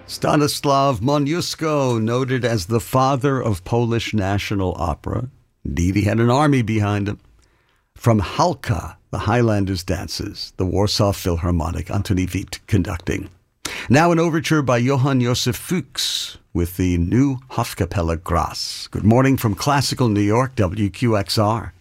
Stanislaw Moniuszko, noted as the father of Polish national opera. Indeed, he had an army behind him. From Halka, the Highlanders dances, the Warsaw Philharmonic, Antoni Veit conducting. Now an overture by Johann Josef Fuchs with the new Hofkapelle Graz. Good morning from classical New York, WQXR.